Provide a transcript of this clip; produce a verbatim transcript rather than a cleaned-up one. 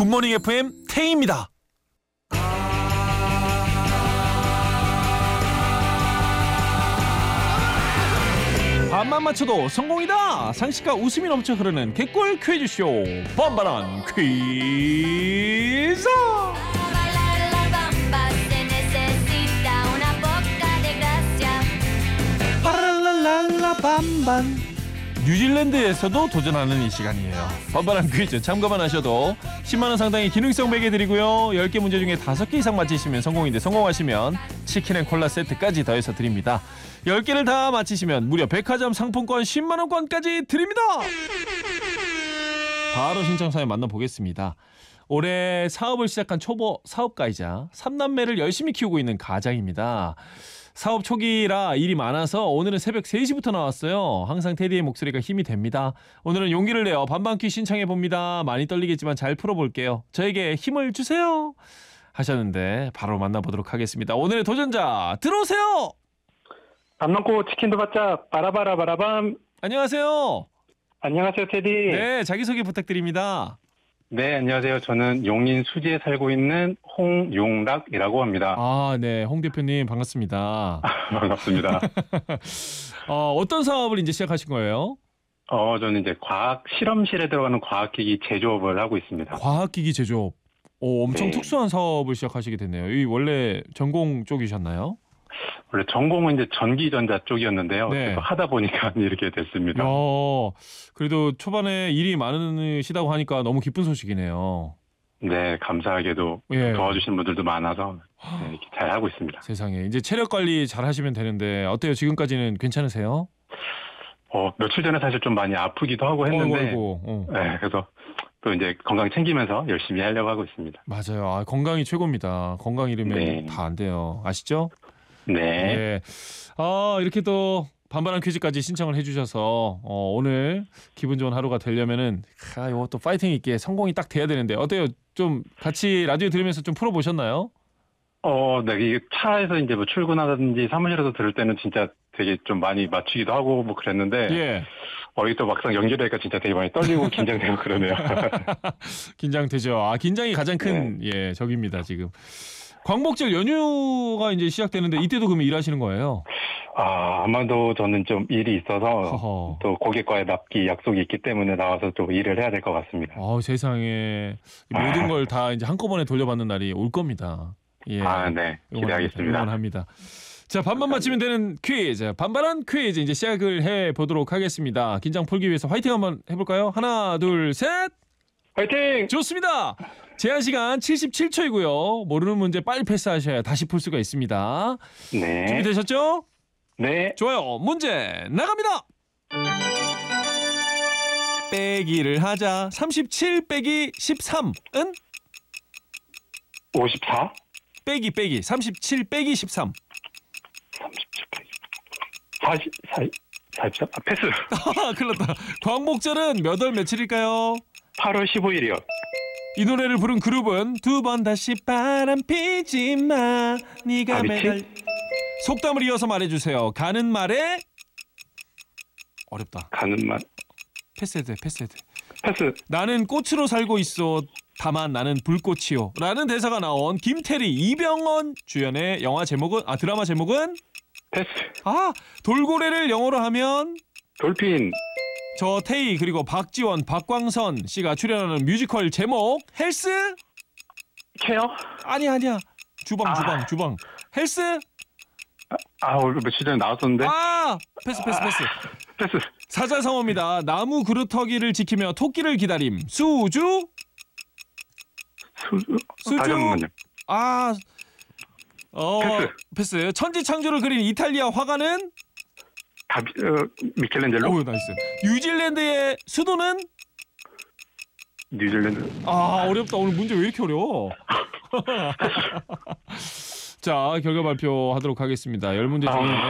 굿모닝 에프엠 태희입니다. 반만 맞춰도 성공이다. 상식과 웃음이 넘쳐 흐르는 개꿀 퀴즈쇼 반반한 퀴즈. 파랄랄랄라 반반. 뉴질랜드에서도 도전하는 이 시간이에요. 반반한 퀴즈 참가만 하셔도 십만 원 상당의 기능성 베개 드리고요. 열 개 문제 중에 다섯 개 이상 맞히시면 성공인데 성공하시면 치킨 앤 콜라 세트까지 더해서 드립니다. 열 개를 다 맞히시면 무려 백화점 상품권 십만 원권까지 드립니다. 바로 신청 사연 만나보겠습니다. 올해 사업을 시작한 초보 사업가이자 삼남매를 열심히 키우고 있는 가장입니다. 사업 초기라 일이 많아서 오늘은 새벽 세 시부터 나왔어요. 항상 테디의 목소리가 힘이 됩니다. 오늘은 용기를 내어 반반퀴 신청해봅니다. 많이 떨리겠지만 잘 풀어볼게요. 저에게 힘을 주세요 하셨는데 바로 만나보도록 하겠습니다. 오늘의 도전자 들어오세요. 밥 먹고 치킨도 받자. 바라바라바라밤. 안녕하세요. 안녕하세요, 테디. 네, 자기소개 부탁드립니다. 네, 안녕하세요. 저는 용인 수지에 살고 있는 홍용락이라고 합니다. 아, 네, 홍 대표님 반갑습니다. 반갑습니다. 어, 어떤 사업을 이제 시작하신 거예요? 어, 저는 이제 과학 실험실에 들어가는 과학기기 제조업을 하고 있습니다. 과학기기 제조업. 오, 엄청 네. 특수한 사업을 시작하시게 됐네요. 이 원래 전공 쪽이셨나요? 원래 전공은 이제 전기전자 쪽이었는데요. 네. 계속 하다 보니까 이렇게 됐습니다. 야, 그래도 초반에 일이 많으시다고 하니까 너무 기쁜 소식이네요. 네, 감사하게도 예. 도와주신 분들도 많아서 네, 이렇게 잘 하고 있습니다. 세상에. 이제 체력 관리 잘 하시면 되는데 어때요? 지금까지는 괜찮으세요? 어, 며칠 전에 사실 좀 많이 아프기도 하고 했는데, 어이구, 어이구, 어. 네, 그래서 또 이제 건강 챙기면서 열심히 하려고 하고 있습니다. 맞아요. 아, 건강이 최고입니다. 건강 잃으면 네. 다 안 돼요. 아시죠? 네. 네. 아, 이렇게 또 반반한 퀴즈까지 신청을 해주셔서 어, 오늘 기분 좋은 하루가 되려면은 아, 이거 또 파이팅 있게 성공이 딱 돼야 되는데 어때요? 좀 같이 라디오 들으면서 좀 풀어보셨나요? 어, 네, 이게 차에서 이제 뭐 출근하든지 사무실에서 들을 때는 진짜 되게 좀 많이 맞추기도 하고 뭐 그랬는데, 예. 어, 이게 또 막상 연결되니까 진짜 되게 많이 떨리고 긴장되고 그러네요. 긴장되죠. 아, 긴장이 가장 큰 예, 적입니다, 지금. 광복절 연휴가 이제 시작되는데 이때도 그러면 일하시는 거예요? 아, 아마도 저는 좀 일이 있어서 허허. 또 고객과의 납기 약속이 있기 때문에 나와서 또 일을 해야 될 것 같습니다. 아, 세상에 모든 걸 다 이제 한꺼번에 돌려받는 날이 올 겁니다. 예. 아, 네. 기대하겠습니다. 응원합니다. 자, 반반 맞히면 되는 퀴즈. 반반한 퀴즈 이제 시작을 해 보도록 하겠습니다. 긴장 풀기 위해서 화이팅 한번 해볼까요? 하나, 둘, 셋. 화이팅! 좋습니다. 제한 시간 칠십칠 초이고요. 모르는 문제 빨리 패스하셔야 다시 풀 수가 있습니다. 네. 준비되셨죠? 네. 좋아요. 문제 나갑니다. 빼기를 하자. 삼십칠 빼기 십삼은? 오십사? 빼기 빼기. 삼십칠 빼기 십삼. 삼십칠, 사십, 사십, 사십삼? 아, 패스. 아, 큰일 났다. 광복절은 몇 월 며칠일까요? 팔월 십오일이요. 이 노래를 부른 그룹은 두 번 다시 바람 피지 마 네가 아비치? 매달 속담을 이어서 말해주세요. 가는 말에 어렵다. 가는 말. 패스해야 돼. 패스해야 돼. 패스. 나는 꽃으로 살고 있어 다만 나는 불꽃이요 라는 대사가 나온 김태리 이병헌 주연의 영화 제목은 아 드라마 제목은 패스. 아 돌고래를 영어로 하면 돌핀. 저 태희 그리고 박지원 박광선 씨가 출연하는 뮤지컬 제목 헬스 케어? 아니 아니야 주방 아. 주방 주방 헬스 아, 오늘 며칠 전에 나왔었는데. 아 패스 패스 패스 패스. 사자성어입니다. 나무 그루터기를 지키며 토끼를 기다림 수주 수주. 수주. 다시 한 번만요. 아 어, 패스. 패스. 천지창조를 그린 이탈리아 화가는 다비, 어, 미켈란젤로? 오 나이스. 뉴질랜드의 수도는 뉴질랜드. 아 어렵다. 오늘 문제 왜 이렇게 어려워? 자 결과 발표하도록 하겠습니다. 열 문제 중에